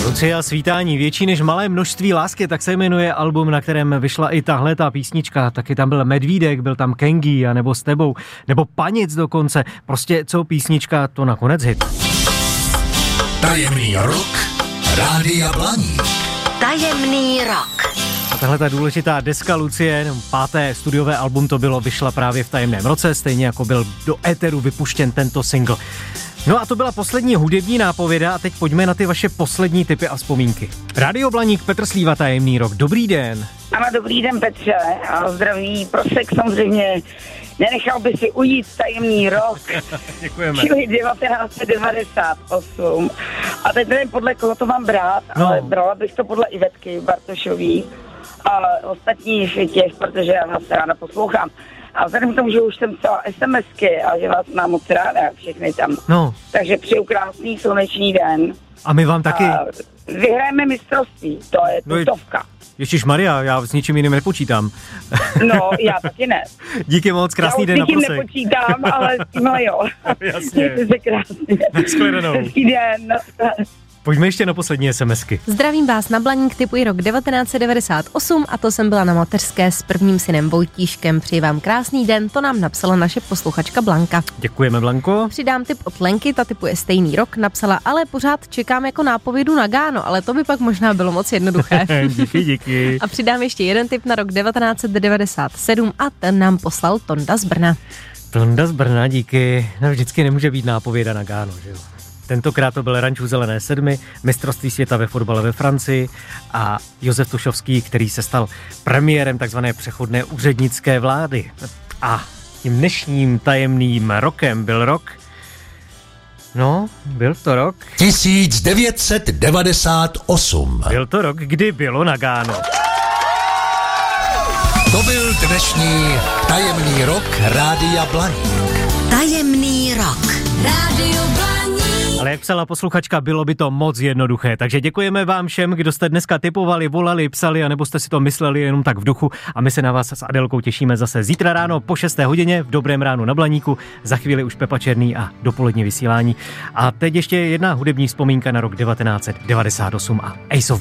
Lucia Svítání, větší než malé množství lásky, tak se jmenuje album, na kterém vyšla i tahle ta písnička. Taky tam byl Medvídek, byl tam Kengi a nebo S tebou, nebo Panic dokonce. Prostě co písnička, to nakonec hit. Tajemný rok Rádia Blaník. Tajemný rok. A tahle ta důležitá deska Lucie, 5. studiové album to bylo, vyšla právě v tajemném roce, stejně jako byl do éteru vypuštěn tento single. No a to byla poslední hudební nápověda a teď pojďme na ty vaše poslední tipy a vzpomínky. Rádio Blaník, Petr Slíva, Tajemný rok. Dobrý den. Ano, dobrý den, Petře. A zdraví Prosek samozřejmě. Nenechal by si ujít tajemný rok. Děkujeme. Čili 1998. A teď nevím, podle koho to mám brát, ale brala bych to podle Ivetky Bartošový a ostatních těch, protože já vás ráda poslouchám. A vzhledem k tomu, že už jsem psala SMSky a že vás mám moc ráda, všechny tam. No. Takže přeju krásný sluneční den. A my vám taky. A vyhrajeme mistrovství, to je tutovka. Ježišmarja, já s ničím jiným nepočítám. No, já taky ne. Díky moc, krásný den na Prosek. Já nepočítám, ale no jo. Jasně. Mějte se krásně. Nashledanou. Hezký den. Pojďme ještě na poslední SMSky. Zdravím vás na Blaník, typuji rok 1998 a to jsem byla na mateřské s prvním synem Vojtíškem. Přeji vám krásný den, to nám napsala naše posluchačka Blanka. Děkujeme, Blanko. Přidám tip od Lenky, ta typuje stejný rok, napsala, ale pořád čekám jako nápovědu na Gáno, ale to by pak možná bylo moc jednoduché. díky. A přidám ještě jeden tip na rok 1997 a ten nám poslal Tonda z Brna. Tonda z Brna, díky. No, vždycky nemůže být nápověda na Gáno, že jo? Tentokrát to byl ranč u Zelené sedmy, mistrovství světa ve fotbale ve Francii a Josef Tušovský, který se stal premiérem takzvané přechodné úřednické vlády. A tím dnešním tajemným rokem byl rok... No, byl to rok... 1998. Byl to rok, kdy bylo na Gáno. To byl dnešní tajemný rok Rádia Blaník. Tajemný rok. Rádio Blaník. Ale jak psala posluchačka, bylo by to moc jednoduché. Takže děkujeme vám všem, kdo jste dneska tipovali, volali, psali, anebo jste si to mysleli jenom tak v duchu. A my se na vás s Adelkou těšíme zase zítra ráno po 6. hodině v Dobrém ránu na Blaníku. Za chvíli už Pepa Černý a dopolední vysílání. A teď ještě jedna hudební vzpomínka na rok 1998 a Ace of